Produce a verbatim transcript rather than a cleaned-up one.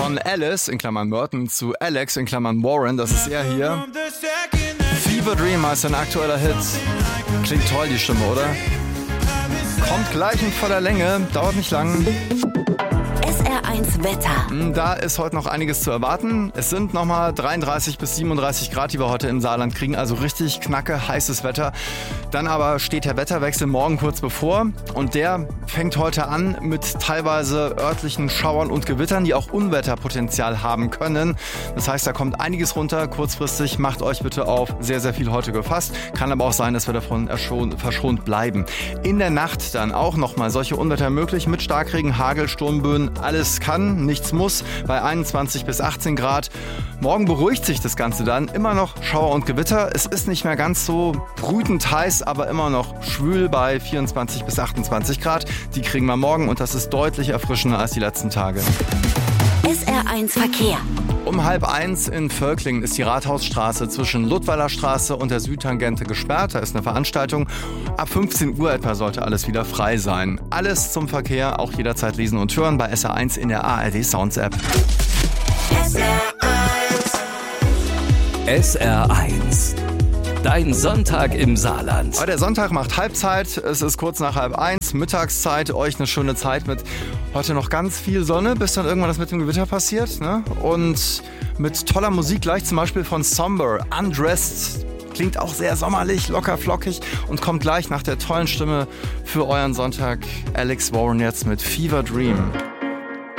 Von Alice in Klammern Merton zu Alex in Klammern Warren, das ist er hier. Fever Dream heißt ein aktueller Hit. Klingt toll, die Stimme, oder? Kommt gleich in voller Länge, dauert nicht lang. S R eins Wetter. Da ist heute noch einiges zu erwarten. Es sind nochmal dreiunddreißig bis siebenunddreißig Grad, die wir heute im Saarland kriegen. Also richtig knacke, heißes Wetter. Dann aber steht der Wetterwechsel morgen kurz bevor. Und der fängt heute an mit teilweise örtlichen Schauern und Gewittern, die auch Unwetterpotenzial haben können. Das heißt, da kommt einiges runter. Kurzfristig macht euch bitte auf sehr, sehr viel heute gefasst. Kann aber auch sein, dass wir davon verschont bleiben. In der Nacht dann auch nochmal solche Unwetter möglich mit Starkregen, Hagel, Sturmböen. Alles kann, nichts muss, bei einundzwanzig bis achtzehn Grad. Morgen beruhigt sich das Ganze dann. Immer noch Schauer und Gewitter. Es ist nicht mehr ganz so brütend heiß, aber immer noch schwül bei vierundzwanzig bis achtundzwanzig Grad. Die kriegen wir morgen und das ist deutlich erfrischender als die letzten Tage. S R eins Verkehr. Um halb eins in Völklingen ist die Rathausstraße zwischen Ludweiler Straße und der Südtangente gesperrt. Da ist eine Veranstaltung. Ab fünfzehn Uhr etwa sollte alles wieder frei sein. Alles zum Verkehr, auch jederzeit lesen und hören bei S R eins in der A R D Sounds App. S R eins. S R eins. Dein Sonntag im Saarland. Aber der Sonntag macht Halbzeit. Es ist kurz nach halb eins. Mittagszeit. Euch eine schöne Zeit mit heute noch ganz viel Sonne, bis dann irgendwann das mit dem Gewitter passiert. Ne? Und mit toller Musik gleich zum Beispiel von Somber, Undressed. Klingt auch sehr sommerlich, locker flockig und kommt gleich nach der tollen Stimme für euren Sonntag. Alex Warren jetzt mit Fever Dream.